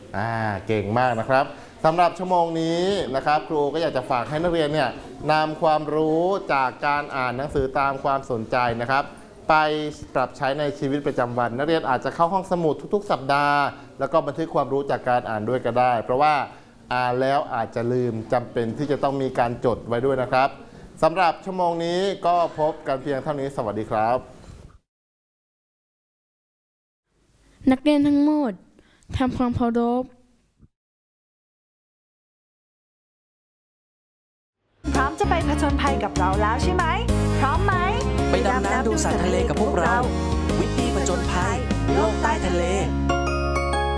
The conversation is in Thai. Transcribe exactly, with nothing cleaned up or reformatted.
อ่าเก่งมากนะครับสำหรับชั่วโมงนี้นะครับครูก็อยากจะฝากให้นักเรียนเนี่ยนำความรู้จากการอ่านหนังสือตามความสนใจนะครับไปปรับใช้ในชีวิตประจำวันนักเรียนอาจจะเข้าห้องสมุดทุกๆสัปดาห์แล้วก็บันทึกความรู้จากการอ่านด้วยก็ได้เพราะว่าอ่านแล้วอาจจะลืมจำเป็นที่จะต้องมีการจดไว้ด้วยนะครับสำหรับชั่วโมงนี้ก็พบกันเพียงเท่านี้สวัสดีครับนักเรียนทั้งหมดทำความเคารพพร้อมจะไปผจญภัยกับเราแล้วใช่ไหมพร้อมไหมไปดำน้ำดูสัตว์ทะเลกับพวกเราวิตตี้ผจญภัยโลกใต้ทะเล